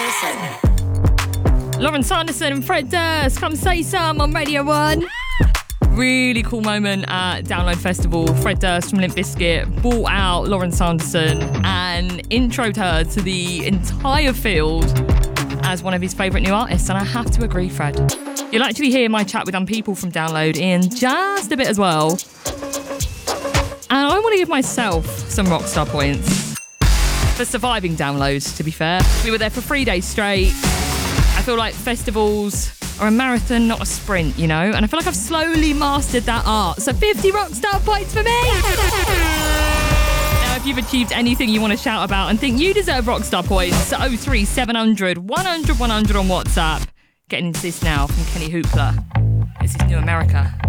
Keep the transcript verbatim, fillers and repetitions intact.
Sanderson. Lauren Sanderson and Fred Durst, come say some on Radio one. Really cool moment at Download Festival. Fred Durst from Limp Bizkit brought out Lauren Sanderson and introed her to the entire field as one of his favourite new artists, and I have to agree, Fred. You'll actually hear my chat with them people from Download in just a bit as well. And I want to give myself some rockstar points for surviving Download, to be fair. We were there for three days straight. I feel like festivals are a marathon, not a sprint, you know? And I feel like I've slowly mastered that art. So fifty rockstar points for me! Now, if you've achieved anything you want to shout about and think you deserve rockstar points, oh three seven hundred one hundred one hundred on WhatsApp. Getting into this now from Kenny Hoopla. This is New America.